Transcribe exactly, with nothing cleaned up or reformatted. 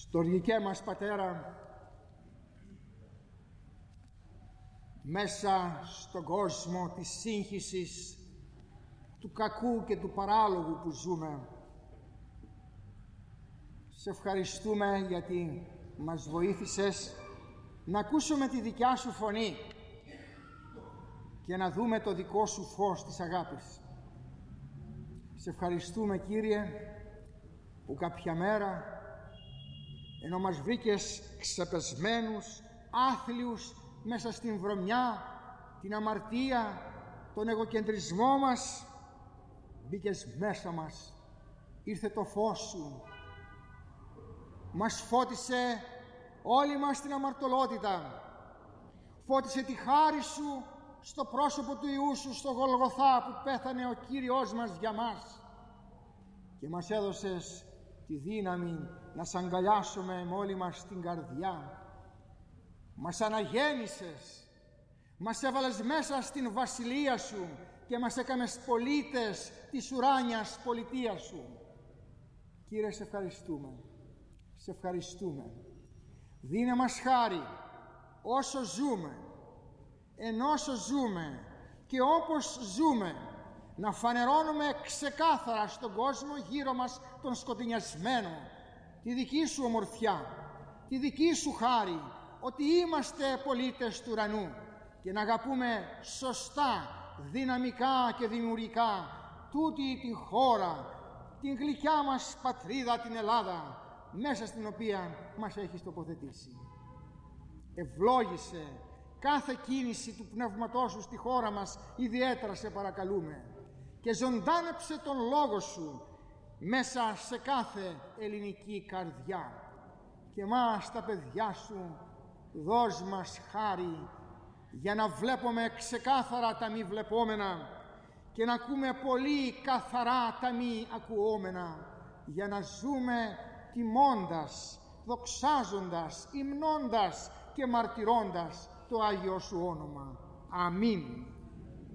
Στοργικέ μας Πατέρα, μέσα στον κόσμο της σύγχυσης, του κακού και του παράλογου που ζούμε, σε ευχαριστούμε γιατί μας βοήθησες να ακούσουμε τη δικιά σου φωνή και να δούμε το δικό σου φως της αγάπης. Σε ευχαριστούμε, Κύριε, που κάποια μέρα, ενώ μας βρήκες ξεπεσμένους, άθλιους μέσα στην βρωμιά, την αμαρτία, τον εγωκεντρισμό μας, μπήκες μέσα μας, ήρθε το φως σου, μας φώτισε όλη μας την αμαρτωλότητα, φώτισε τη χάρη σου στο πρόσωπο του Ιού σου στο Γολγοθά που πέθανε ο Κύριος μας για μας, και μας έδωσες τη δύναμη να σ' αγκαλιάσουμε με όλη μας την καρδιά. Μας αναγέννησες, μας έβαλες μέσα στην βασιλεία σου και μας έκαμες πολίτες της ουράνιας πολιτείας σου. Κύριε, σε ευχαριστούμε, σε ευχαριστούμε. Δίνε μας χάρη όσο ζούμε, εν όσο ζούμε και όπως ζούμε, να φανερώνουμε ξεκάθαρα στον κόσμο γύρω μας τον σκοτεινιασμένο τη δική σου ομορφιά, τη δική σου χάρη, ότι είμαστε πολίτες του ουρανού, και να αγαπούμε σωστά, δυναμικά και δημιουργικά τούτη τη χώρα, την γλυκιά μας πατρίδα, την Ελλάδα, μέσα στην οποία μας έχεις τοποθετήσει. Ευλόγησε κάθε κίνηση του Πνεύματός σου στη χώρα μας, ιδιαίτερα σε παρακαλούμε, και ζωντάνεψε τον Λόγο σου μέσα σε κάθε ελληνική καρδιά. Και μας τα παιδιά σου δώσ' μας χάρη για να βλέπουμε ξεκάθαρα τα μη βλεπόμενα και να ακούμε πολύ καθαρά τα μη ακουόμενα, για να ζούμε τιμώντας, δοξάζοντας, υμνώντας και μαρτυρώντας το Άγιο σου όνομα. Αμήν.